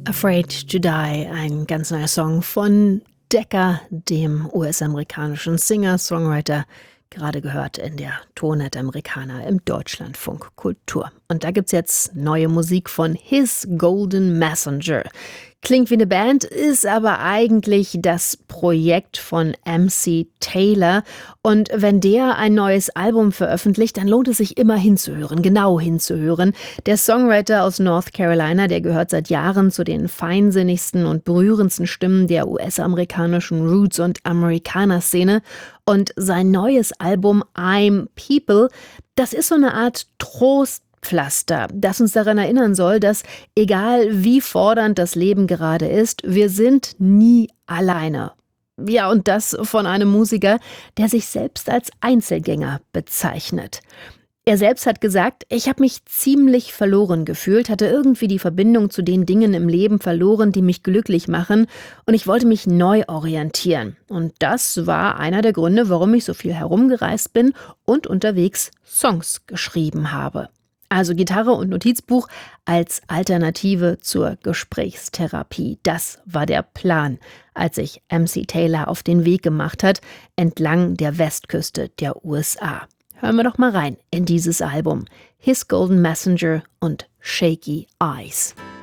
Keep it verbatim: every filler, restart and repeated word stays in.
Afraid to Die, ein ganz neuer Song von Decca, dem U S-amerikanischen Singer, Songwriter, gerade gehört in der Tonheit Amerikaner im Deutschlandfunk Kultur. Und da gibt's jetzt neue Musik von His Golden Messenger. Klingt wie eine Band, ist aber eigentlich das Projekt von M C Taylor. Und wenn der ein neues Album veröffentlicht, dann lohnt es sich immer hinzuhören, genau hinzuhören. Der Songwriter aus North Carolina, der gehört seit Jahren zu den feinsinnigsten und berührendsten Stimmen der U S-amerikanischen Roots- und Amerikaner-Szene. Und sein neues Album I'm People, das ist so eine Art Trost, Pflaster, das uns daran erinnern soll, dass egal wie fordernd das Leben gerade ist, wir sind nie alleine. Ja, und das von einem Musiker, der sich selbst als Einzelgänger bezeichnet. Er selbst hat gesagt, ich habe mich ziemlich verloren gefühlt, hatte irgendwie die Verbindung zu den Dingen im Leben verloren, die mich glücklich machen, und ich wollte mich neu orientieren. Und das war einer der Gründe, warum ich so viel herumgereist bin und unterwegs Songs geschrieben habe. Also Gitarre und Notizbuch als Alternative zur Gesprächstherapie. Das war der Plan, als sich M C Taylor auf den Weg gemacht hat, entlang der Westküste der U S A. Hören wir doch mal rein in dieses Album. His Golden Messenger und Shaky Eyes.